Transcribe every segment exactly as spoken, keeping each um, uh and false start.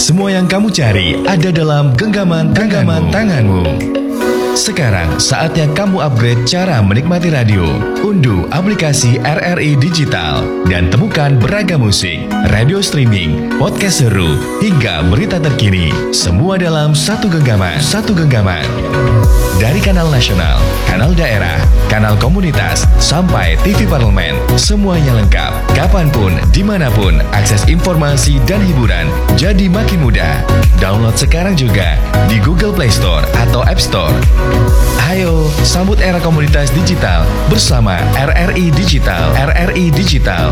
Semua yang kamu cari ada dalam genggaman genggaman tanganmu. Sekarang saatnya kamu upgrade cara menikmati radio. Unduh aplikasi R R I Digital dan temukan beragam musik, radio streaming, podcast seru, hingga berita terkini. Semua dalam satu genggaman. Satu genggaman. Dari kanal nasional, kanal daerah, kanal komunitas, sampai T V parlemen, semuanya lengkap. Kapanpun, dimanapun, akses informasi dan hiburan jadi makin mudah. Download sekarang juga di Google Play Store atau App Store. Ayo, sambut era komunitas digital bersama R R I Digital. R R I Digital.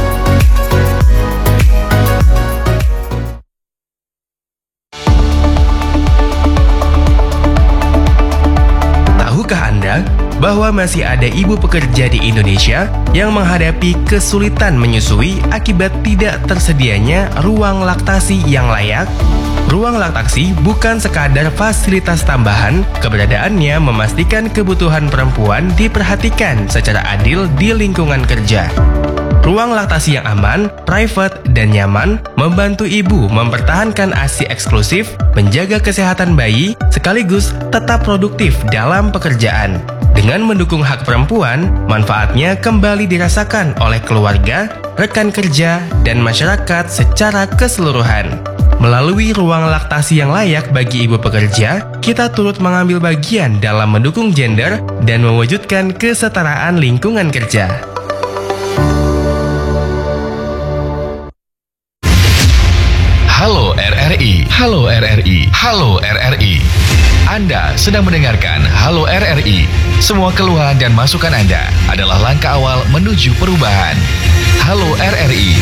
Tahukah Anda bahwa masih ada ibu pekerja di Indonesia yang menghadapi kesulitan menyusui akibat tidak tersedianya ruang laktasi yang layak? Ruang laktasi bukan sekadar fasilitas tambahan, keberadaannya memastikan kebutuhan perempuan diperhatikan secara adil di lingkungan kerja. Ruang laktasi yang aman, private, dan nyaman membantu ibu mempertahankan A S I eksklusif, menjaga kesehatan bayi, sekaligus tetap produktif dalam pekerjaan. Dengan mendukung hak perempuan, manfaatnya kembali dirasakan oleh keluarga, rekan kerja, dan masyarakat secara keseluruhan. Melalui ruang laktasi yang layak bagi ibu pekerja, kita turut mengambil bagian dalam mendukung gender dan mewujudkan kesetaraan lingkungan kerja. Halo R R I, halo R R I, halo R R I. Anda sedang mendengarkan Halo R R I. Semua keluhan dan masukan Anda adalah langkah awal menuju perubahan. Halo R R I.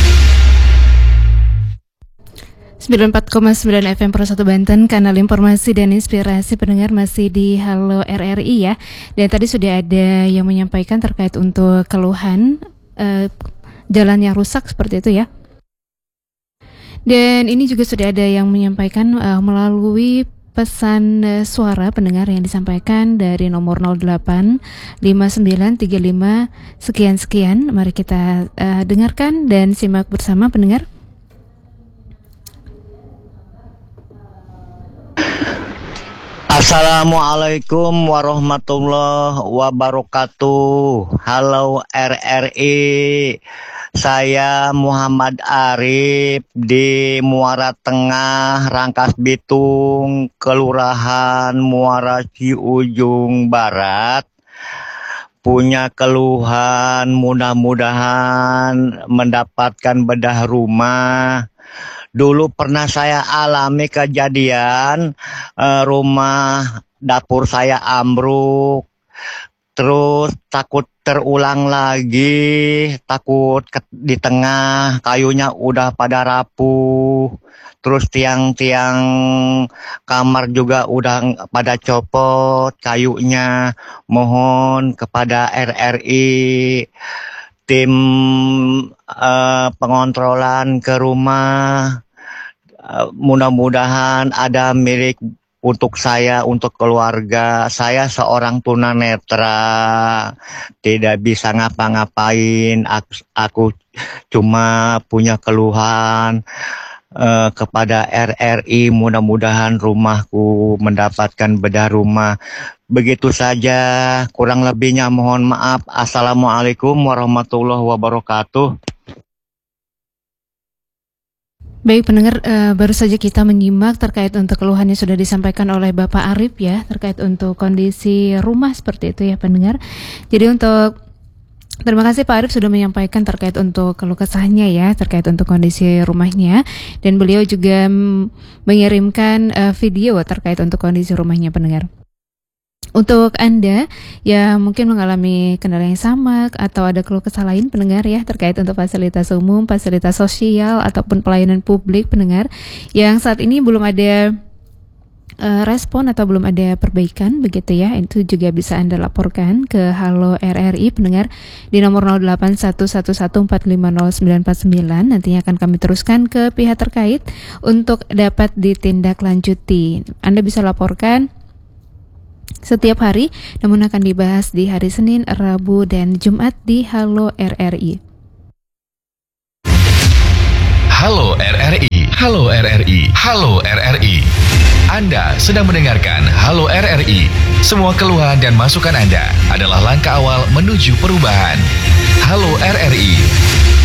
sembilan puluh empat koma sembilan F M Pro satu Banten, kanal informasi dan inspirasi pendengar masih di Halo R R I ya. Dan tadi sudah ada yang menyampaikan terkait untuk keluhan uh, jalan yang rusak seperti itu ya. Dan ini juga sudah ada yang menyampaikan uh, melalui pesan uh, suara pendengar yang disampaikan dari nomor nol delapan lima sembilan tiga lima sekian-sekian. Mari kita uh, dengarkan dan simak bersama pendengar. Assalamualaikum warahmatullahi wabarakatuh. Halo R R I. Saya Muhammad Arif di Muara Tengah, Rangkas Bitung, Kelurahan Muara Ciujung Barat. Punya keluhan, mudah-mudahan mendapatkan bedah rumah. Dulu pernah saya alami kejadian eh, rumah dapur saya ambruk, terus takut terulang lagi, takut ke, di tengah kayunya udah pada rapuh, terus tiang-tiang kamar juga udah pada copot kayunya. Mohon kepada R R I, tim uh, pengontrolan ke rumah, uh, mudah-mudahan ada milik untuk saya, untuk keluarga. Saya seorang tunanetra, tidak bisa ngapa-ngapain, aku, aku cuma punya keluhan. Uh, kepada R R I, mudah-mudahan rumahku mendapatkan bedah rumah. Begitu saja, kurang lebihnya mohon maaf. Assalamualaikum warahmatullahi wabarakatuh. Baik pendengar, uh, baru saja kita menyimak terkait untuk keluhan yang sudah disampaikan oleh Bapak Arif ya, terkait untuk kondisi rumah seperti itu ya pendengar. Jadi untuk terima kasih Pak Arif sudah menyampaikan terkait untuk keluh kesahnya ya, terkait untuk kondisi rumahnya. Dan beliau juga mm, mengirimkan uh, video terkait untuk kondisi rumahnya pendengar. Untuk Anda yang mungkin mengalami kendala yang sama atau ada keluh kesah lain pendengar ya, terkait untuk fasilitas umum, fasilitas sosial ataupun pelayanan publik pendengar yang saat ini belum ada uh, respon atau belum ada perbaikan begitu ya, itu juga bisa Anda laporkan ke Halo R R I pendengar di nomor nol delapan satu satu satu empat lima nol sembilan empat sembilan. Nantinya akan kami teruskan ke pihak terkait untuk dapat ditindaklanjuti. Anda bisa laporkan setiap hari, namun akan dibahas di hari Senin, Rabu, dan Jumat di Halo R R I. Halo R R I. Halo R R I, Halo R R I. Anda sedang mendengarkan Halo R R I. Semua keluhan dan masukan Anda adalah langkah awal menuju perubahan. Halo R R I.